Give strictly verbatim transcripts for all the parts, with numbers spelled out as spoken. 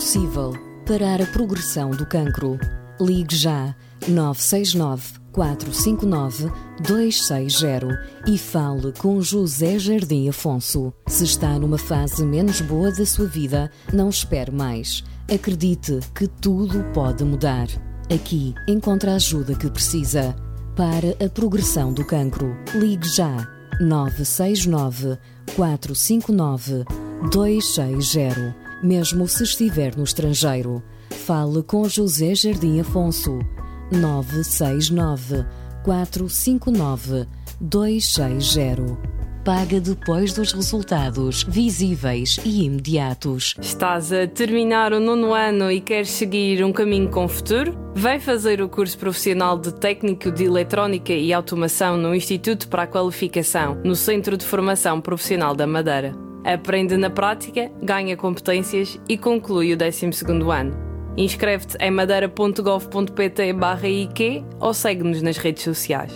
possível parar a progressão do cancro. Ligue já nove seis nove, quatro cinco nove, dois seis zero e fale com José Jardim Afonso. Se está numa fase menos boa da sua vida, não espere mais. Acredite que tudo pode mudar. Aqui encontra a ajuda que precisa. Para a progressão do cancro, ligue já nove seis nove, quatro cinco nove, dois seis zero. Mesmo se estiver no estrangeiro, fale com José Jardim Afonso. nove seis nove, quatro cinco nove, dois seis zero. Paga depois dos resultados visíveis e imediatos. Estás a terminar o nono ano e queres seguir um caminho com futuro? Vai fazer o curso profissional de Técnico de Eletrónica e Automação no Instituto para a Qualificação, no Centro de Formação Profissional da Madeira. Aprende na prática, ganha competências e conclui o décimo segundo ano. Inscreve-te em madeira ponto gov ponto pt barra I Q ou segue-nos nas redes sociais.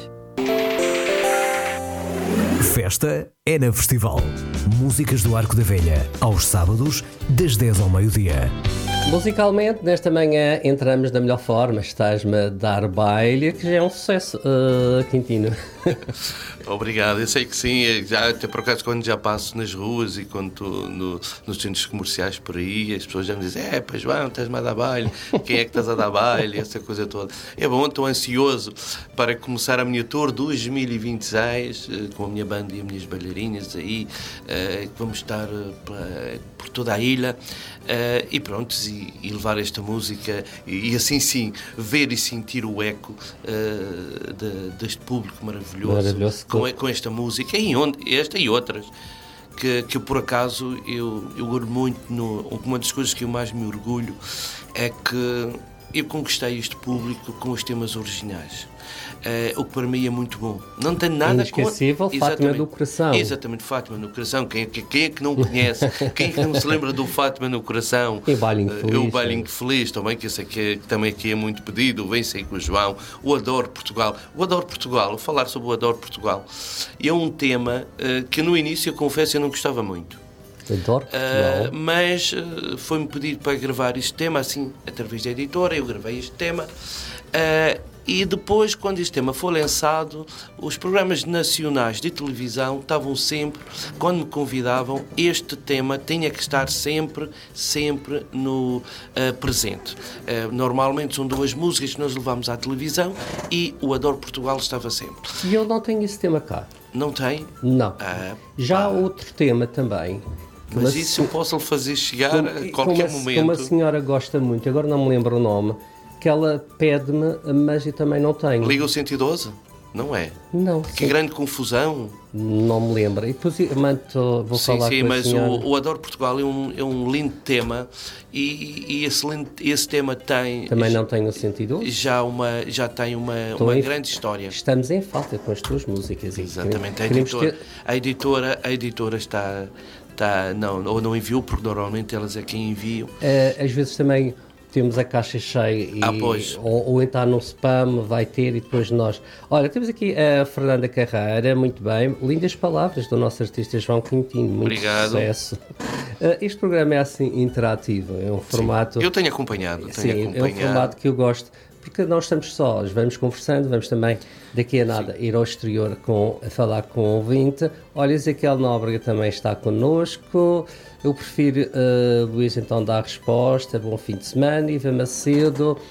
Festa é na Festival. Músicas do Arco da Velha, aos sábados, das dez ao meio-dia. Musicalmente, nesta manhã, entramos da melhor forma. Estás-me a dar baile, que já é um sucesso, uh, Quintino. Obrigado, eu sei que sim, já, até por acaso quando já passo nas ruas e quando estou no, nos centros comerciais por aí, as pessoas já me dizem, é, pois João, estás-me a dar baile, quem é que estás a dar baile, essa coisa toda. É bom, estou ansioso para começar a minha tour dois mil e vinte e seis, com a minha banda e as minhas bailarinas aí, que vamos estar por toda a ilha, e pronto, e, e levar esta música, e, e assim sim, ver e sentir o eco de, deste público maravilhoso. Maravilhoso. Com, com esta música, e onde, esta e outras, que, que por acaso eu, eu orgulho muito, no, uma das coisas que eu mais me orgulho é que eu conquistei este público com os temas originais. Uh, o que para mim é muito bom. Não tem nada inesquecível, com... Fátima do Coração. Exatamente, Fátima no Coração. Quem, quem é que não conhece? Quem é que não se lembra do Fátima no Coração? E o Bailinho Feliz. Uh, o Bailinho Feliz também, que eu sei que, é, que também aqui é muito pedido. O Vem Sei com o João. O Adoro Portugal. O Adoro Portugal, vou falar sobre o Adoro Portugal. E é um tema uh, que no início, eu confesso, eu não gostava muito. Adoro Portugal. Uh, mas uh, foi-me pedido para gravar este tema, assim, através da editora. Eu gravei este tema. Uh, E depois, quando este tema foi lançado, os programas nacionais de televisão estavam sempre, quando me convidavam, este tema tinha que estar sempre, sempre no uh, presente. Uh, normalmente são duas músicas que nós levamos à televisão e o Adoro Portugal estava sempre. E eu não tenho esse tema cá. Não tem? Não. Ah, Já pá. Outro tema também. Mas isso eu posso lhe fazer chegar como, a qualquer como a, momento. Como a senhora gosta muito, agora não me lembro o nome, que ela pede-me, mas eu também não tenho. Liga o cento e doze? Não é? Não. Que sim. grande confusão. Não me lembro. E depois eu manto, vou sim, falar sim, com a mas senhora. o, o Adoro Portugal é um, é um lindo tema e, e esse, lindo, esse tema tem... Também não tem o sentido? Já, uma, já tem uma, uma em, grande história. Estamos em falta com as tuas músicas. Exatamente. A editora, ter... a editora, a editora está... está não, ou não enviou, porque normalmente elas é quem enviam. Uh, às vezes também... Temos a caixa cheia e, ah, pois. Ou, ou entrar no spam, vai ter e depois nós... Olha, temos aqui a Fernanda Carreira, muito bem, lindas palavras do nosso artista João Quintino, muito Obrigado. Sucesso. Uh, este programa é assim interativo, é um formato... Sim, eu tenho acompanhado, tenho Sim, acompanhado. É um formato que eu gosto, porque nós estamos sós, vamos conversando, vamos também daqui a nada Sim. ir ao exterior com, a falar com o ouvinte. Olha, Ezequiel Nóbrega também está connosco. Eu prefiro, uh, Luís, então, dar a resposta. Bom fim de semana. Iva Macedo,